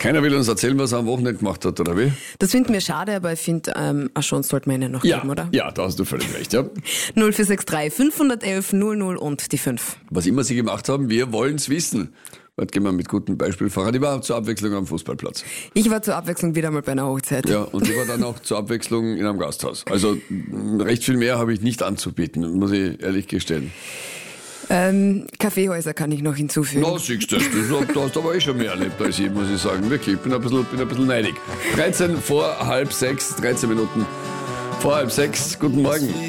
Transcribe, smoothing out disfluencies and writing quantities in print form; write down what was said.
Keiner will uns erzählen, was er am Wochenende gemacht hat, oder wie? Das finden wir schade, aber ich finde, eine Chance sollte man ihnen noch geben, oder? Ja, da hast du völlig recht, ja. 0463 511 00 und die 5. Was immer sie gemacht haben, wir wollen es wissen. Heute gehen wir mit gutem Beispiel voran. Ich war zur Abwechslung am Fußballplatz. Ich war zur Abwechslung wieder mal bei einer Hochzeit. Ja, und ich war dann auch zur Abwechslung in einem Gasthaus. Also recht viel mehr habe ich nicht anzubieten, muss ich ehrlich gestehen. Kaffeehäuser kann ich noch hinzufügen. Na, siehst du, du hast aber schon mehr erlebt als ich, muss ich sagen. Wirklich, ich bin ein bisschen neidig. 13 vor halb 6, 13 Minuten vor halb 6. Guten Morgen.